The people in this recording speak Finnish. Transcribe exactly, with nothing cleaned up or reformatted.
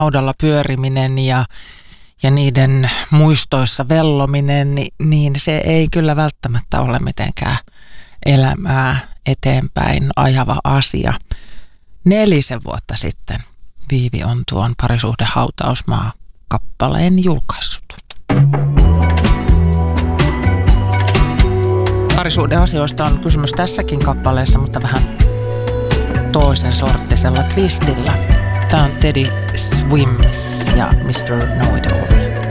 haudalla pyöriminen ja, ja niiden muistoissa vellominen, niin, niin se ei kyllä välttämättä ole mitenkään elämää eteenpäin ajava asia. Nelisen vuotta sitten Viivi on tuon Parisuhde hautausmaa -kappaleen julkaissut. Parisuhdeasioista on kysymys tässäkin kappaleessa, mutta vähän toisen sorttisella twistillä. Tämä on Teddy Swims ja mister Know It All.